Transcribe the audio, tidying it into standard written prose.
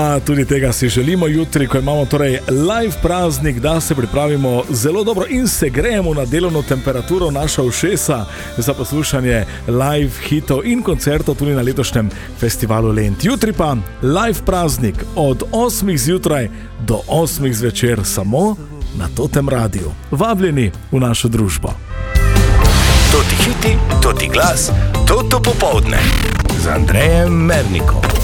Ja, tudi tega si želimo jutri, ko imamo torej live praznik, da se pripravimo zelo dobro in se gremo na delovno temperaturo naša ušesa za poslušanje live hitov in koncertov tudi na letošnjem festivalu Lent. Jutri pa live praznik od 8 zjutraj do 8 zvečer samo na Totem Radiu. Vabljeni v našo družbo. Toti hiti, toti glas, toto popoldne z Andrejem Mernikom.